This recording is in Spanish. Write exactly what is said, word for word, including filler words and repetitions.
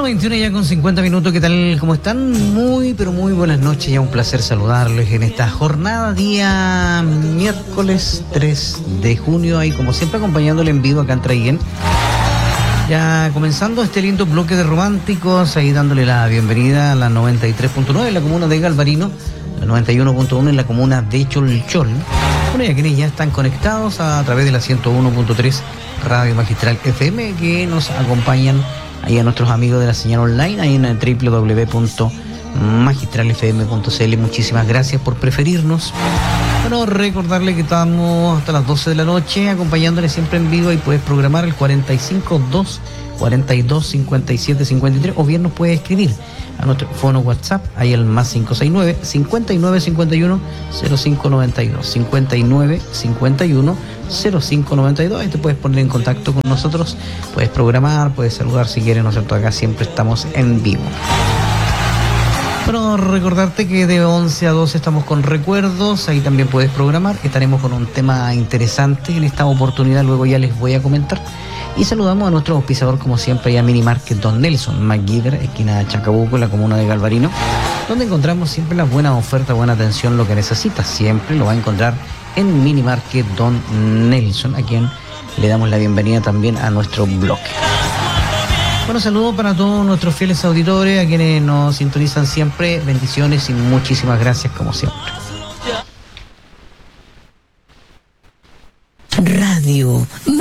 Bueno, veintiuno ya con cincuenta minutos, ¿qué tal? ¿Cómo están? Muy, pero muy buenas noches, ya un placer saludarles en esta jornada, día miércoles tres de junio, ahí como siempre acompañándole en vivo acá en Traiguén. Ya comenzando este lindo bloque de románticos, ahí dándole la bienvenida a la noventa y tres punto nueve en la comuna de Galvarino, la noventa y uno punto uno en la comuna de Cholchol. Bueno, y a quienes ya están conectados a través de la ciento uno punto tres Radio Magistral F M, que nos acompañan ahí a nuestros amigos de la señal online, ahí en el doble u doble u doble u punto magistral f m punto c l. Muchísimas gracias por preferirnos. Bueno, recordarle que estamos hasta las doce de la noche acompañándole siempre en vivo, y puedes programar el cuarenta y cinco dos cuarenta y dos cincuenta y siete cincuenta y tres, o bien nos puedes escribir a nuestro fono WhatsApp, ahí el más cinco seis nueve, cincuenta y nueve cincuenta y uno, cero cinco noventa y dos, cincuenta y nueve cincuenta y uno, cero cinco noventa y dos. Ahí te puedes poner en contacto con nosotros, puedes programar, puedes saludar si quieres, ¿no es cierto? Acá siempre estamos en vivo. Bueno, recordarte que de once a doce estamos con recuerdos, ahí también puedes programar. Estaremos con un tema interesante en esta oportunidad, luego ya les voy a comentar. Y saludamos a nuestro auspiciador, como siempre, a Mini Market Don Nelson McGiver, esquina Chacabuco, en la comuna de Galvarino, donde encontramos siempre las buenas ofertas, buena atención, lo que necesitas. Siempre lo va a encontrar en Mini Market Don Nelson, a quien le damos la bienvenida también a nuestro bloque. Bueno, saludos para todos nuestros fieles auditores, a quienes nos sintonizan siempre. Bendiciones y muchísimas gracias, como siempre. Radio